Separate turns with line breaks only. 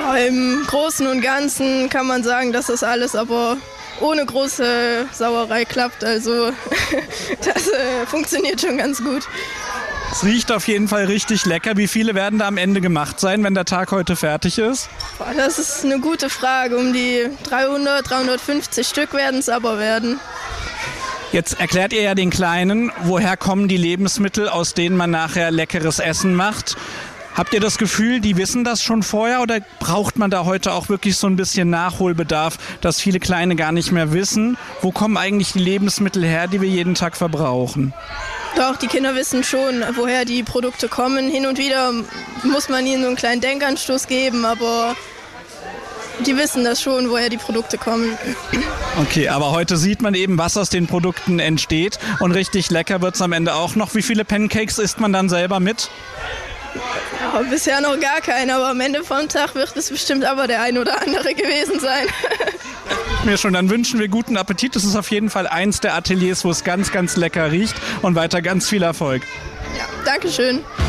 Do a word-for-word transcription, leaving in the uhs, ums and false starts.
Ja, im Großen und Ganzen kann man sagen, dass das alles aber ohne große Sauerei klappt. Also das äh, funktioniert schon ganz gut.
Es riecht auf jeden Fall richtig lecker. Wie viele werden da am Ende gemacht sein, wenn der Tag heute fertig ist?
Boah, das ist eine gute Frage. Um die dreihundert, dreihundertfünfzig Stück werden es aber werden.
Jetzt erklärt ihr ja den Kleinen, woher kommen die Lebensmittel, aus denen man nachher leckeres Essen macht. Habt ihr das Gefühl, die wissen das schon vorher oder braucht man da heute auch wirklich so ein bisschen Nachholbedarf, dass viele Kleine gar nicht mehr wissen, wo kommen eigentlich die Lebensmittel her, die wir jeden Tag verbrauchen?
Doch, die Kinder wissen schon, woher die Produkte kommen. Hin und wieder muss man ihnen so einen kleinen Denkanstoß geben, aber die wissen das schon, woher die Produkte kommen.
Okay, aber heute sieht man eben, was aus den Produkten entsteht und richtig lecker wird es am Ende auch noch. Wie viele Pancakes isst man dann selber mit?
Ja, bisher noch gar keine, aber am Ende vom Tag wird es bestimmt aber der ein oder andere gewesen sein.
Mir schon, dann wünschen wir guten Appetit. Das ist auf jeden Fall eins der Ateliers, wo es ganz, ganz lecker riecht und weiter ganz viel Erfolg.
Ja, danke schön.